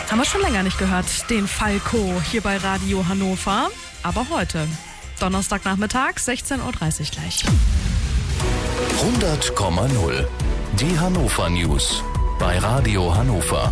Haben wir schon länger nicht gehört, den Falco hier bei Radio Hannover. Aber heute, Donnerstagnachmittag, 16.30 Uhr gleich. 100,0. Die Hannover News bei Radio Hannover.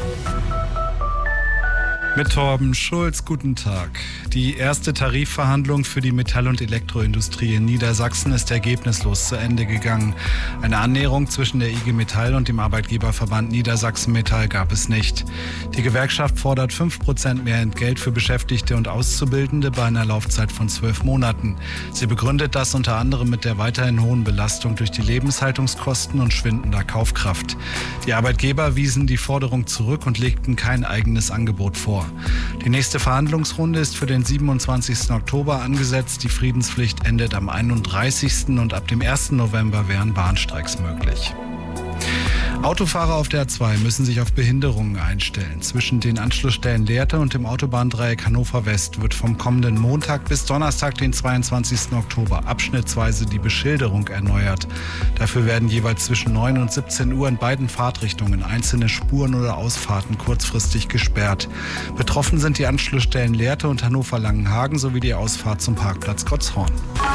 Mit Torben Schulz, guten Tag. Die erste Tarifverhandlung für die Metall- und Elektroindustrie in Niedersachsen ist ergebnislos zu Ende gegangen. Eine Annäherung zwischen der IG Metall und dem Arbeitgeberverband Niedersachsen Metall gab es nicht. Die Gewerkschaft fordert 5% mehr Entgelt für Beschäftigte und Auszubildende bei einer Laufzeit von 12 Monaten. Sie begründet das unter anderem mit der weiterhin hohen Belastung durch die Lebenshaltungskosten und schwindender Kaufkraft. Die Arbeitgeber wiesen die Forderung zurück und legten kein eigenes Angebot vor. Die nächste Verhandlungsrunde ist für den 27. Oktober angesetzt. Die Friedenspflicht endet am 31. und ab dem 1. November wären Bahnstreiks möglich. Autofahrer auf der A2 müssen sich auf Behinderungen einstellen. Zwischen den Anschlussstellen Lehrte und dem Autobahndreieck Hannover West wird vom kommenden Montag bis Donnerstag, den 22. Oktober, abschnittsweise die Beschilderung erneuert. Dafür werden jeweils zwischen 9 und 17 Uhr in beiden Fahrtrichtungen einzelne Spuren oder Ausfahrten kurzfristig gesperrt. Betroffen sind die Anschlussstellen Lehrte und Hannover-Langenhagen sowie die Ausfahrt zum Parkplatz Gottshorn.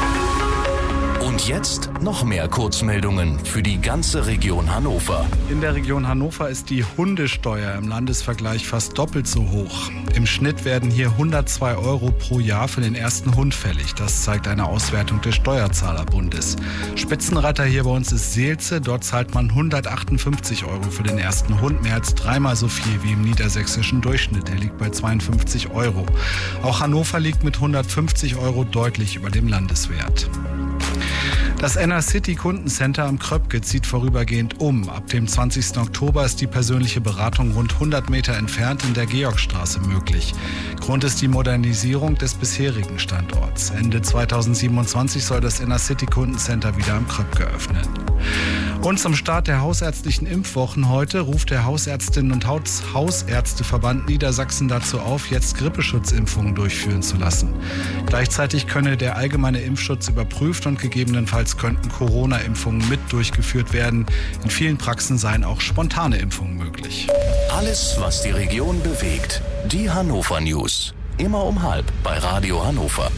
Und jetzt noch mehr Kurzmeldungen für die ganze Region Hannover. In der Region Hannover ist die Hundesteuer im Landesvergleich fast doppelt so hoch. Im Schnitt werden hier 102 € pro Jahr für den ersten Hund fällig. Das zeigt eine Auswertung des Steuerzahlerbundes. Spitzenreiter hier bei uns ist Seelze. Dort zahlt man 158 € für den ersten Hund, mehr als dreimal so viel wie im niedersächsischen Durchschnitt. Der liegt bei 52 €. Auch Hannover liegt mit 150 € deutlich über dem Landeswert. Das Enercity Kundencenter am Kröpke zieht vorübergehend um. Ab dem 20. Oktober ist die persönliche Beratung rund 100 Meter entfernt in der Georgstraße möglich. Grund ist die Modernisierung des bisherigen Standorts. Ende 2027 soll das Enercity Kundencenter wieder am Kröpke öffnen. Und zum Start der hausärztlichen Impfwochen heute ruft der Hausärztinnen- und Hausärzteverband Niedersachsen dazu auf, jetzt Grippeschutzimpfungen durchführen zu lassen. Gleichzeitig könne der allgemeine Impfschutz überprüft und gegebenenfalls könnten Corona-Impfungen mit durchgeführt werden. In vielen Praxen seien auch spontane Impfungen möglich. Alles, was die Region bewegt. Die Hannover News. Immer um 12:30 bei Radio Hannover.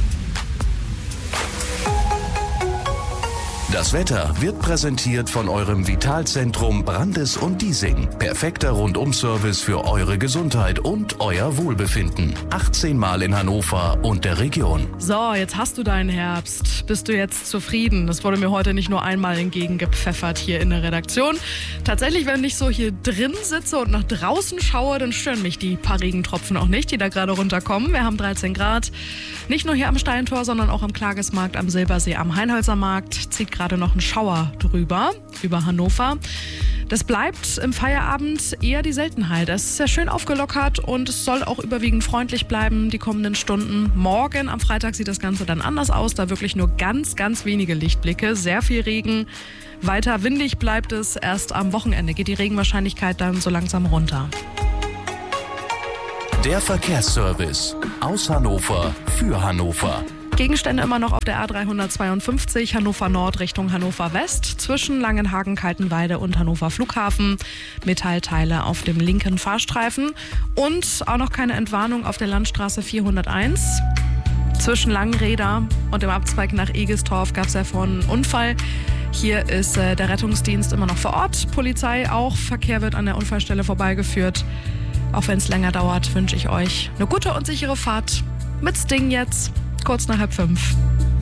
Das Wetter wird präsentiert von eurem Vitalzentrum Brandes und Diesing. Perfekter Rundum-Service für eure Gesundheit und euer Wohlbefinden. 18 Mal in Hannover und der Region. So, jetzt hast du deinen Herbst. Bist du jetzt zufrieden? Das wurde mir heute nicht nur einmal entgegengepfeffert hier in der Redaktion. Tatsächlich, wenn ich so hier drin sitze und nach draußen schaue, dann stören mich die paar Regentropfen auch nicht, die da gerade runterkommen. Wir haben 13 Grad. Nicht nur hier am Steintor, sondern auch am Klagesmarkt, am Silbersee, am Heinholzer Markt. Zieht gerade noch ein Schauer drüber, über Hannover. Das bleibt im Feierabend eher die Seltenheit. Es ist sehr schön aufgelockert und es soll auch überwiegend freundlich bleiben die kommenden Stunden. Morgen am Freitag sieht das Ganze dann anders aus. Da wirklich nur ganz, ganz wenige Lichtblicke, sehr viel Regen. Weiter windig bleibt es. Erst am Wochenende geht die Regenwahrscheinlichkeit dann so langsam runter. Der Verkehrsservice aus Hannover für Hannover. Gegenstände immer noch auf der A352 Hannover Nord Richtung Hannover West zwischen Langenhagen, Kaltenweide und Hannover Flughafen. Metallteile auf dem linken Fahrstreifen und auch noch keine Entwarnung auf der Landstraße 401. Zwischen Langenreda und dem Abzweig nach Egestorf gab es ja vorhin einen Unfall. Hier ist der Rettungsdienst immer noch vor Ort, Polizei auch. Verkehr wird an der Unfallstelle vorbeigeführt. Auch wenn es länger dauert, wünsche ich euch eine gute und sichere Fahrt mit Sting jetzt. Kurz nach 4:30.